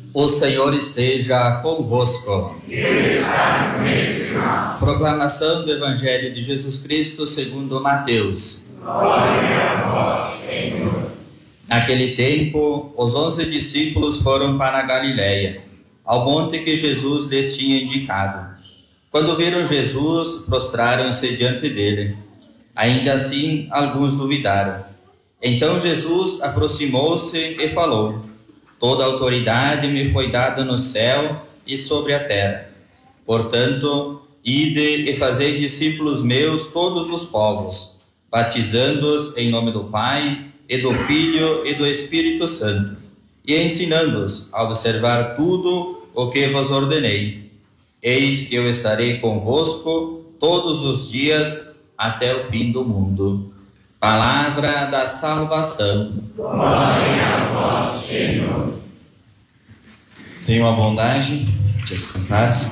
O Senhor esteja convosco. Ele está no meio de nós. Proclamação do Evangelho de Jesus Cristo segundo Mateus. Glória a vós, Senhor. Naquele tempo, os 11 discípulos foram para a Galiléia, ao monte que Jesus lhes tinha indicado. Quando viram Jesus, prostraram-se diante dele. Ainda assim, alguns duvidaram. Então Jesus aproximou-se e falou: Toda autoridade me foi dada no céu e sobre a terra. Portanto, ide e fazei discípulos meus todos os povos, batizando-os em nome do Pai, e do Filho e do Espírito Santo, e ensinando-os a observar tudo o que vos ordenei. Eis que eu estarei convosco todos os dias até o fim do mundo. Palavra da salvação. Glória a vós, Senhor. Tenham a bondade de assentar-se.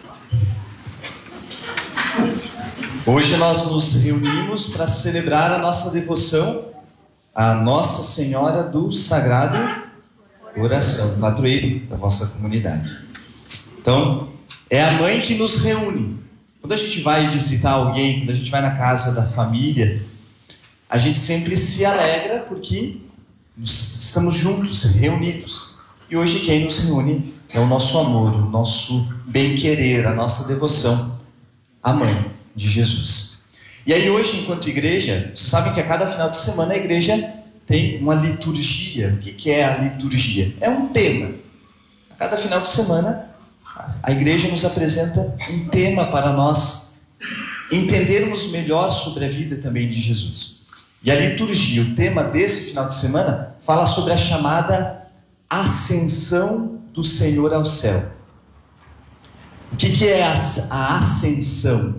Hoje nós nos reunimos para celebrar a nossa devoção à Nossa Senhora do Sagrado Coração, padroeiro da vossa comunidade. Então, é a mãe que nos reúne. Quando a gente vai visitar alguém, quando a gente vai na casa da família, a gente sempre se alegra porque estamos juntos, reunidos. E hoje quem nos reúne é o nosso amor, o nosso bem-querer, a nossa devoção à Mãe de Jesus. E aí hoje, enquanto igreja, vocês sabem que a cada final de semana a igreja tem uma liturgia. O que é a liturgia? É um tema. A cada final de semana a igreja nos apresenta um tema para nós entendermos melhor sobre a vida também de Jesus. E a liturgia, o tema desse final de semana, fala sobre a chamada ascensão do Senhor ao céu. O que é a ascensão?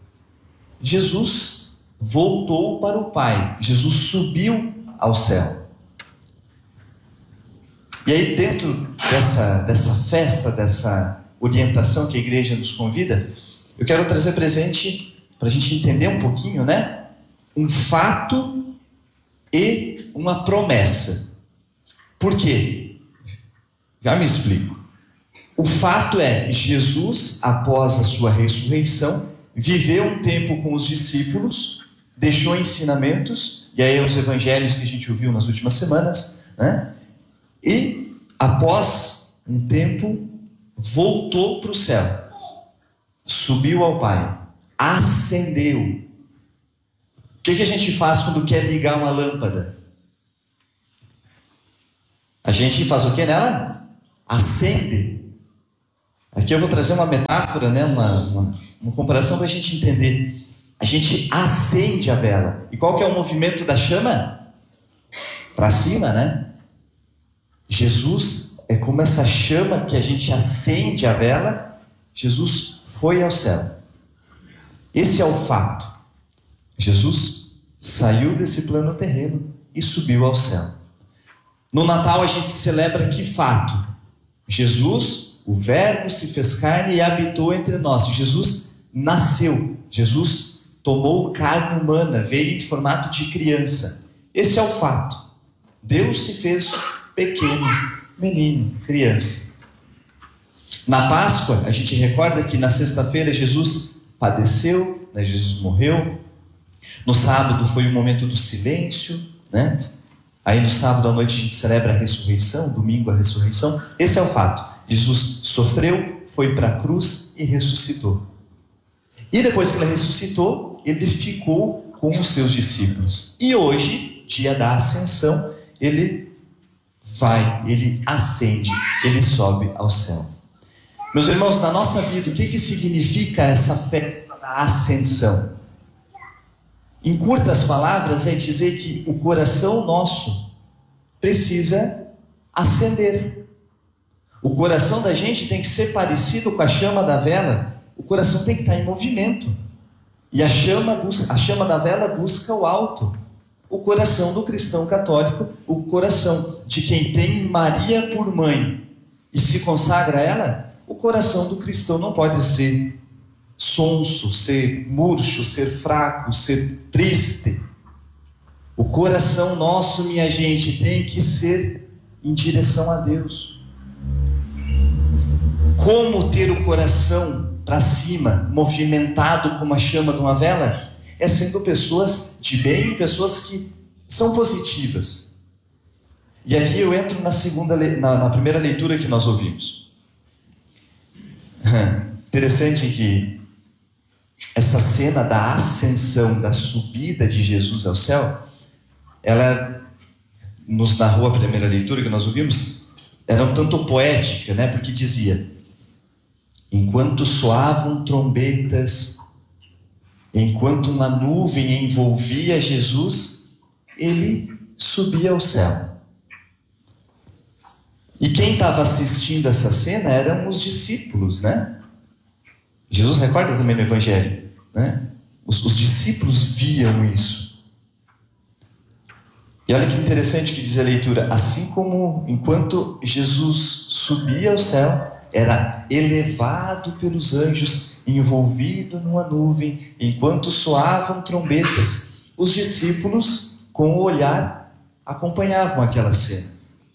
Jesus voltou para o Pai, Jesus subiu ao céu. E aí, dentro dessa festa, dessa orientação que a igreja nos convida, eu quero trazer presente para a gente entender um pouquinho, né? Um fato e uma promessa. Por quê? Já me explico. O fato é, Jesus, após a sua ressurreição, viveu um tempo com os discípulos, deixou ensinamentos, e aí os evangelhos que a gente ouviu nas últimas semanas, né? E após um tempo, voltou para o céu, subiu ao Pai, ascendeu. O que a gente faz quando quer ligar uma lâmpada? A gente faz o que nela? Acende. Aqui eu vou trazer uma metáfora, né? uma comparação para a gente entender. A gente acende a vela. E qual que é o movimento da chama? Para cima, né? Jesus é como essa chama que a gente acende a vela. Jesus foi ao céu. Esse é o fato. Jesus saiu desse plano terreno e subiu ao céu. No Natal a gente celebra que fato? Jesus, o Verbo, se fez carne e habitou entre nós. Jesus nasceu. Jesus tomou carne humana, veio em formato de criança. Esse é o fato. Deus se fez pequeno, menino, criança. Na Páscoa, a gente recorda que na sexta-feira Jesus padeceu, né? Jesus morreu. No sábado foi o momento do silêncio, né? Aí no sábado à noite a gente celebra a ressurreição, domingo a ressurreição. Esse é o fato. Jesus sofreu, foi para a cruz e ressuscitou. E depois que ele ressuscitou, ele ficou com os seus discípulos. E hoje, dia da ascensão, ele ascende, ele sobe ao céu. Meus irmãos, na nossa vida, o que significa essa festa da ascensão? Em curtas palavras, é dizer que o coração nosso precisa acender. O coração da gente tem que ser parecido com a chama da vela. O coração tem que estar em movimento. E a chama da vela busca o alto. O coração do cristão católico, o coração de quem tem Maria por mãe e se consagra a ela, o coração do cristão não pode ser sonso, ser murcho, ser fraco, ser triste. O coração nosso, minha gente, tem que ser em direção a Deus. Como ter o coração para cima, movimentado como a chama de uma vela? É sendo pessoas de bem, pessoas que são positivas. E aqui eu entro na primeira leitura que nós ouvimos. Interessante que essa cena da ascensão, da subida de Jesus ao céu, ela nos narrou a primeira leitura que nós ouvimos, era um tanto poética, né? Porque dizia: enquanto soavam trombetas, enquanto uma nuvem envolvia Jesus, ele subia ao céu. E quem estava assistindo essa cena eram os discípulos, né? Jesus recorda também no Evangelho, né? Os discípulos viam isso. E olha que interessante que diz a leitura: assim como enquanto Jesus subia ao céu, era elevado pelos anjos, envolvido numa nuvem, enquanto soavam trombetas, os discípulos, com o olhar, acompanhavam aquela cena.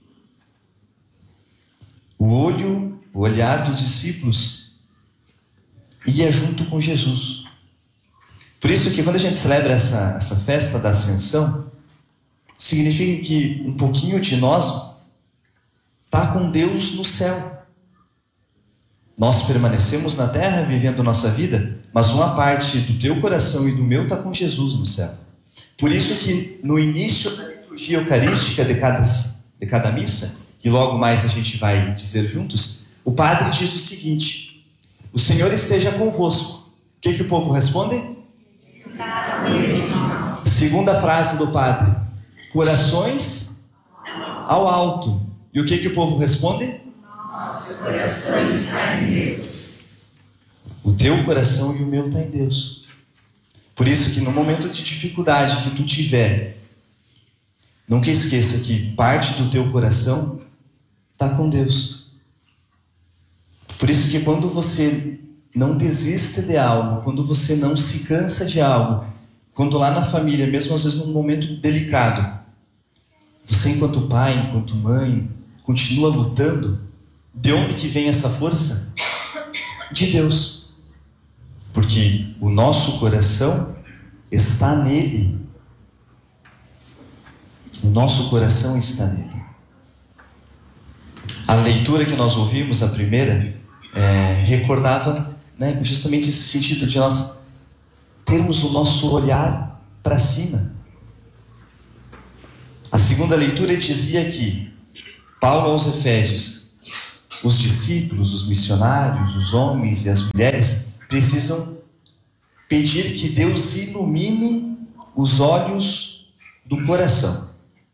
O olhar dos discípulos ia junto com Jesus. Por isso que quando a gente celebra essa festa da Ascensão, significa que um pouquinho de nós está com Deus no céu. Nós permanecemos na terra vivendo nossa vida, mas uma parte do teu coração e do meu está com Jesus no céu. Por isso que no início da liturgia eucarística de cada missa, e logo mais a gente vai dizer juntos, o padre diz o seguinte: o Senhor esteja convosco. O que o povo responde? Segunda frase do padre: corações ao alto. E o que o povo responde? Nosso coração está em Deus. O teu coração e o meu está em Deus. Por isso que no momento de dificuldade que tu tiver, nunca esqueça que parte do teu coração está com Deus. Por isso que quando você não desiste de algo, quando você não se cansa de algo, quando lá na família, mesmo às vezes num momento delicado, você enquanto pai, enquanto mãe, continua lutando, de onde que vem essa força? De Deus. Porque o nosso coração está nele. O nosso coração está nele. A leitura que nós ouvimos, a primeira, recordava, né, justamente esse sentido de nós termos o nosso olhar para cima. A segunda leitura dizia que Paulo aos Efésios, os discípulos, os missionários, os homens e as mulheres precisam pedir que Deus ilumine os olhos do coração.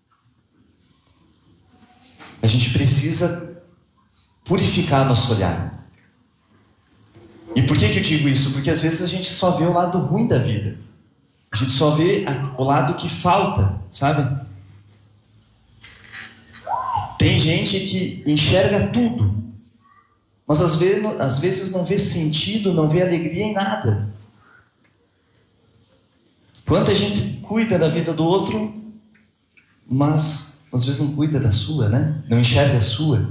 A gente precisa purificar nosso olhar. E por que eu digo isso? Porque às vezes a gente só vê o lado ruim da vida. A gente só vê o lado que falta, sabe? Tem gente que enxerga tudo, mas às vezes não vê sentido, não vê alegria em nada. Quanta gente cuida da vida do outro, mas às vezes não cuida da sua, né? Não enxerga a sua.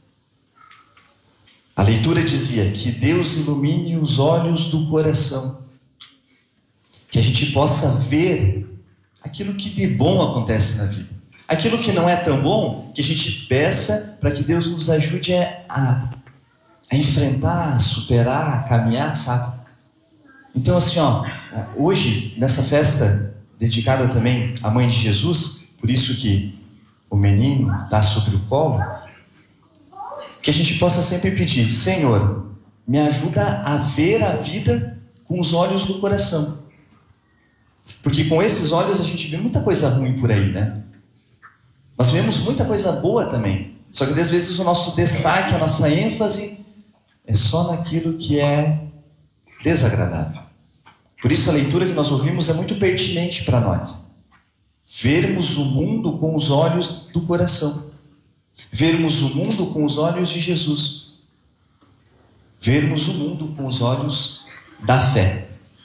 A leitura dizia que Deus ilumine os olhos do coração, que a gente possa ver aquilo que de bom acontece na vida. Aquilo que não é tão bom, que a gente peça para que Deus nos ajude a enfrentar, a superar, a caminhar, sabe? Então assim, hoje, nessa festa dedicada também à Mãe de Jesus, por isso que o menino está sobre o colo, que a gente possa sempre pedir: Senhor, me ajuda a ver a vida com os olhos do coração. Porque com esses olhos a gente vê muita coisa ruim por aí, né? Mas vemos muita coisa boa também. Só que às vezes o nosso destaque, a nossa ênfase é só naquilo que é desagradável. Por isso a leitura que nós ouvimos é muito pertinente para nós. Vermos o mundo com os olhos do coração. Vermos o mundo com os olhos de Jesus. Vermos o mundo com os olhos da fé.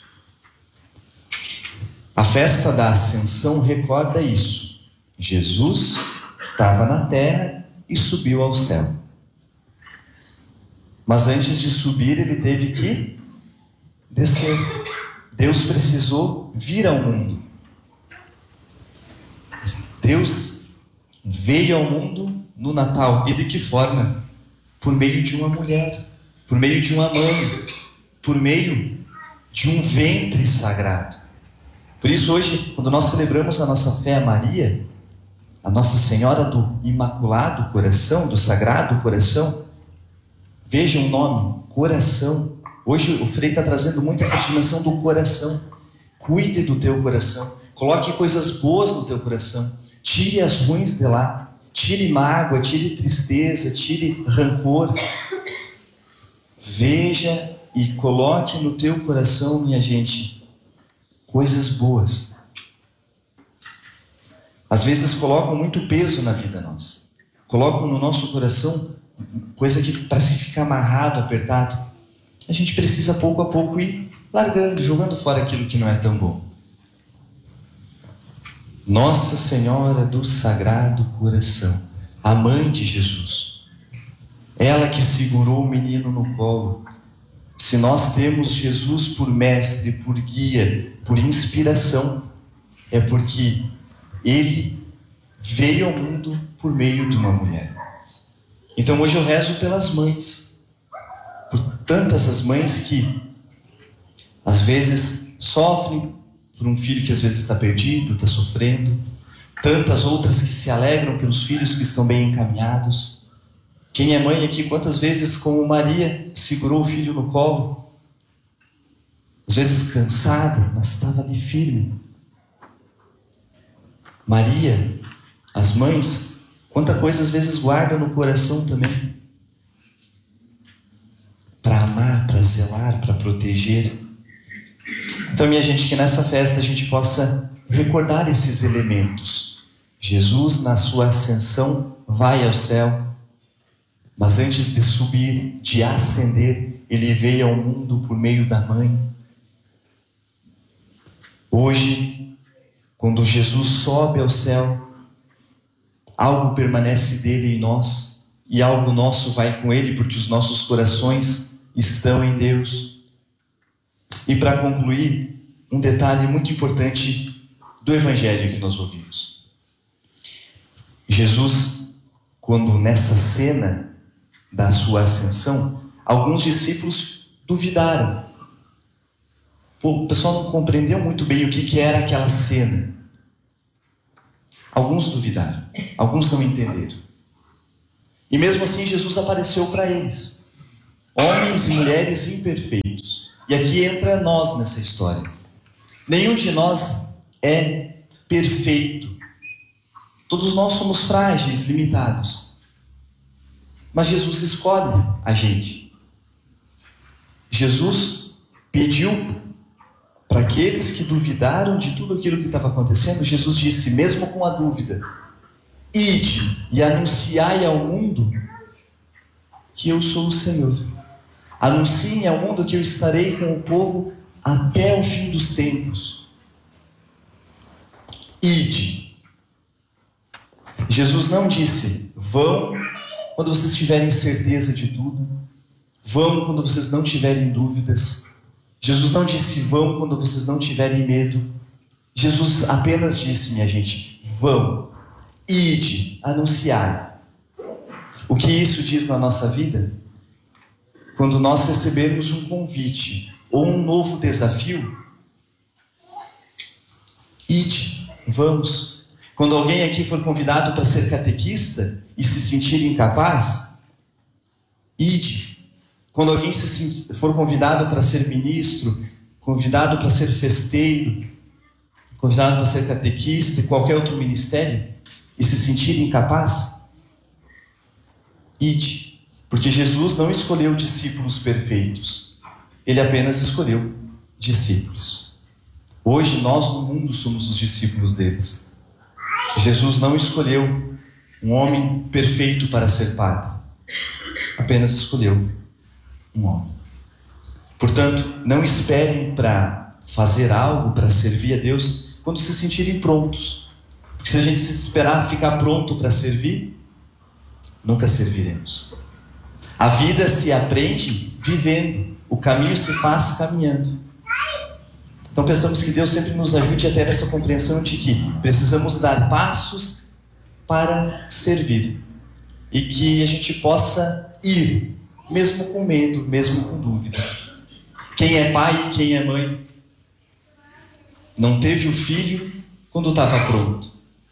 A festa da Ascensão recorda isso. Jesus estava na terra e subiu ao céu. Mas antes de subir, ele teve que descer. Deus precisou vir ao mundo. Deus veio ao mundo no Natal. E de que forma? Por meio de uma mulher, por meio de uma mãe, por meio de um ventre sagrado. Por isso hoje, quando nós celebramos a nossa fé a Maria, a Nossa Senhora do Imaculado Coração, do Sagrado Coração, veja o nome, coração. Hoje o Frei está trazendo muito essa dimensão do coração. Cuide do teu coração, coloque coisas boas no teu coração, tire as ruins de lá, tire mágoa, tire tristeza, tire rancor. Veja e coloque no teu coração, minha gente, coisas boas. Às vezes colocam muito peso na vida nossa, colocam no nosso coração coisa que parece que fica amarrado, apertado. A gente precisa pouco a pouco ir largando, jogando fora aquilo que não é tão bom. Nossa Senhora do Sagrado Coração, a mãe de Jesus, ela que segurou o menino no colo. Se nós temos Jesus por mestre, por guia, por inspiração, é porque ele veio ao mundo por meio de uma mulher. Então hoje eu rezo pelas mães, por tantas as mães que às vezes sofrem por um filho que às vezes está perdido, está sofrendo, tantas outras que se alegram pelos filhos que estão bem encaminhados. Quem é mãe aqui, quantas vezes, como Maria, segurou o filho no colo, às vezes cansada, mas estava ali firme. Maria, as mães, quanta coisa às vezes guarda no coração também, para amar, para zelar, para proteger. Então, minha gente, que nessa festa a gente possa recordar esses elementos. Jesus, na sua ascensão, vai ao céu, mas antes de subir, de ascender, ele veio ao mundo por meio da mãe. Hoje, quando Jesus sobe ao céu, algo permanece dele em nós e algo nosso vai com ele, porque os nossos corações estão em Deus. E para concluir, um detalhe muito importante do Evangelho que nós ouvimos. Jesus, quando nessa cena da sua ascensão, alguns discípulos duvidaram. O pessoal não compreendeu muito bem o que era aquela cena. Alguns duvidaram, alguns não entenderam. E mesmo assim Jesus apareceu para eles, homens e mulheres imperfeitos. E aqui entra nós nessa história. Nenhum de nós é perfeito. Todos nós somos frágeis, limitados. Mas Jesus escolhe a gente. Jesus pediu para aqueles que duvidaram de tudo aquilo que estava acontecendo. Jesus disse, mesmo com a dúvida, ide e anunciai ao mundo que eu sou o Senhor. Anunciem ao mundo que eu estarei com o povo até o fim dos tempos. Ide. Jesus não disse, vão quando vocês tiverem certeza de tudo. Vão quando vocês não tiverem dúvidas. Jesus não disse, vão quando vocês não tiverem medo. Jesus apenas disse, minha gente, vão, ide, anunciai. O que isso diz na nossa vida? Quando nós recebermos um convite ou um novo desafio, ide, vamos. Quando alguém aqui for convidado para ser catequista e se sentir incapaz, ide. Quando alguém for convidado para ser ministro, convidado para ser festeiro, convidado para ser catequista e qualquer outro ministério, e se sentir incapaz, ide. Porque Jesus não escolheu discípulos perfeitos, ele apenas escolheu discípulos. Hoje nós no mundo somos os discípulos deles. Jesus não escolheu um homem perfeito para ser padre, apenas escolheu um homem. Portanto, não esperem para fazer algo, para servir a Deus, quando se sentirem prontos. Porque se a gente se esperar ficar pronto para servir, nunca serviremos. A vida se aprende vivendo, o caminho se faz caminhando. Então pensamos que Deus sempre nos ajude a ter essa compreensão de que precisamos dar passos para servir, e que a gente possa ir, mesmo com medo, mesmo com dúvida. Quem é pai e quem é mãe não teve o filho quando estava pronto.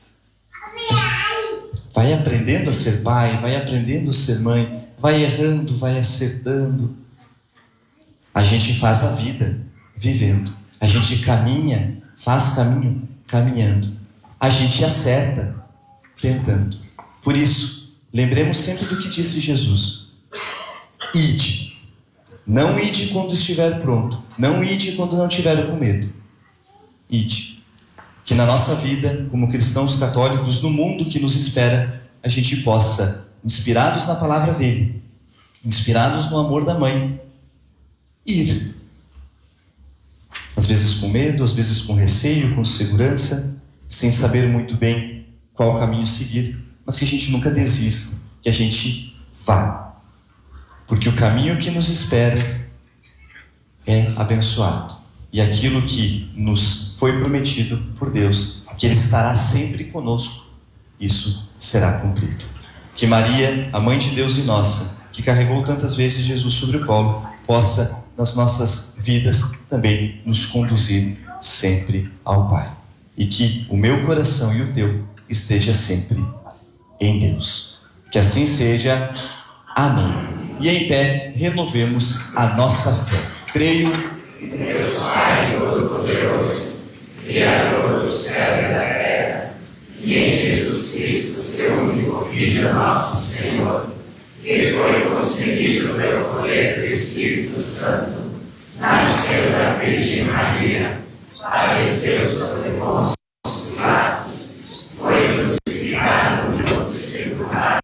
Vai aprendendo a ser pai, vai aprendendo a ser mãe, vai errando, vai acertando. A gente faz a vida vivendo. A gente caminha, faz caminho caminhando. A gente acerta tentando. Por isso, lembremos sempre do que disse Jesus: ide. Não ide quando estiver pronto. Não ide quando não estiver com medo. Ide. Que na nossa vida, como cristãos católicos, no mundo que nos espera, a gente possa, inspirados na palavra dele, inspirados no amor da mãe, ir. Às vezes com medo, às vezes com receio, com segurança, sem saber muito bem qual caminho seguir, mas que a gente nunca desista, que a gente vá. Porque o caminho que nos espera é abençoado. E aquilo que nos foi prometido por Deus, que Ele estará sempre conosco, isso será cumprido. Que Maria, a Mãe de Deus e nossa, que carregou tantas vezes Jesus sobre o colo, possa, nas nossas vidas, também nos conduzir sempre ao Pai. E que o meu coração e o teu esteja sempre em Deus. Que assim seja. Amém. E em pé, renovemos a nossa fé. Creio em Deus Pai Todo-Poderoso, Criador do céu e da terra, e em Jesus Cristo, seu único Filho, nosso Senhor, que foi concebido pelo poder do Espírito Santo, nasceu da Virgem Maria, padeceu sob Pôncio Pilatos, foi crucificado, morto e sepultado,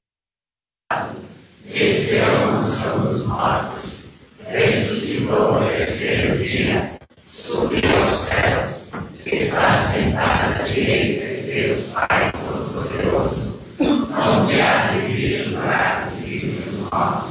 desceu à mansão dos mortos, ressuscitou ao terceiro dia, subiu aos céus, está sentado à direita de Deus Pai Todo-Poderoso, onde há de vir julgar os vivos e os mortos.